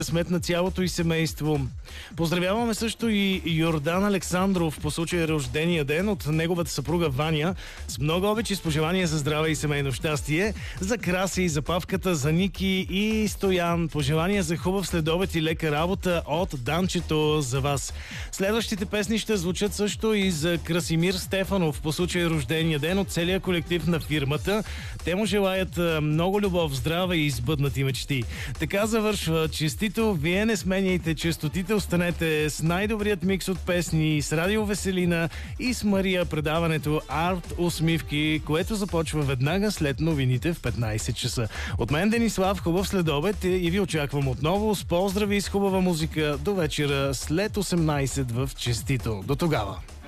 късмет на цялото и семейство. Поздравяваме също и Йордан Александров по случая рождения ден от неговата съпруга Ваня. С много обич и с пожелания за здраве и семейно щастие. За Краси, за Павката, за Ники и Стоян. Пожелания за хубав следобед и лека работа от Данчето за вас. Следващите песни ще звучат също и за Красимир Стефанов по случай рождения ден от целия колектив на фирмата. Те му желаят много любов, здраве и избъднати мечти. Така завършва честито. Вие не сменяйте честотите, останете с най-добрият микс от песни, с Радио Веселина и с Мария предаването Арт Усмивки, което започва веднага след новините в 15 часа. От мен Денислав, хубав следобед и ви очаквам отново с поздрави и с хубава музика до вечера след 18 в честито. До тогава!